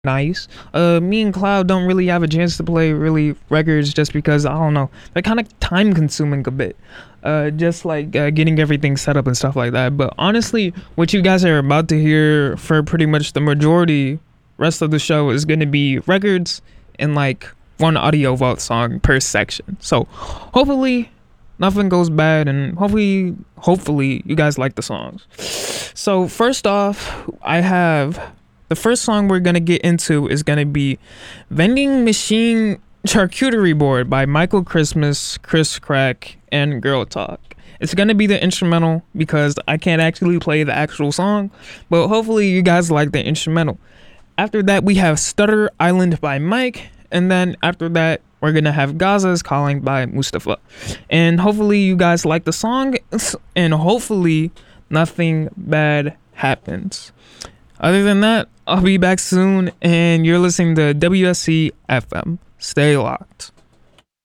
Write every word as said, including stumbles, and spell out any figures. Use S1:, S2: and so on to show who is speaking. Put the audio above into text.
S1: nice. Uh, me and Cloud don't really have a chance to play really records just because I don't know, they're kind of time consuming a bit. Uh, just like uh, getting everything set up and stuff like that. But honestly, what you guys are about to hear for pretty much the majority rest of the show is gonna be records and like one audio vault song per section. So hopefully nothing goes bad, and hopefully hopefully you guys like the songs. So first off, I have the first song we're gonna get into is gonna be Vending Machine Charcuterie Board by Michael Christmas, Chris Crack, and Girl Talk. It's gonna be the instrumental because I can't actually play the actual song, but hopefully you guys like the instrumental. After that, we have Stutter Island by Mike, and then after that, we're gonna have Gaza's Calling by Mustafa. And hopefully you guys like the song, and hopefully nothing bad happens. Other than that, I'll be back soon, and you're listening to W S C F M. Stay locked.